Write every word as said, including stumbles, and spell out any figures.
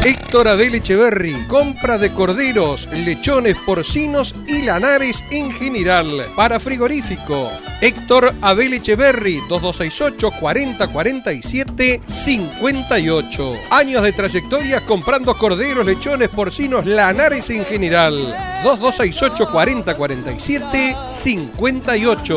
Héctor Abel Echeverry, compra de corderos, lechones, porcinos y lanares en general. Para frigorífico, Héctor Abel Echeverry, dos dos seis ocho, cuarenta, cuarenta y siete, cincuenta y ocho. Años de trayectoria comprando corderos, lechones, porcinos, lanares en general. dos dos seis ocho, cuarenta, cuarenta y siete, cincuenta y ocho.